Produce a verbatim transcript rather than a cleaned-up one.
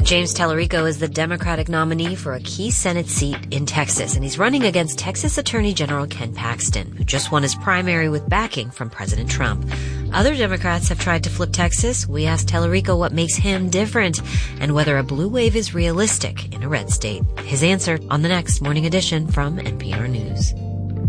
James Tallarico is the Democratic nominee for a key Senate seat in Texas, and he's running against Texas Attorney General Ken Paxton, who just won his primary with backing from President Trump. Other Democrats have tried to flip Texas. We asked Tallarico what makes him different and whether a blue wave is realistic in a red state. His answer on the next Morning Edition from N P R News.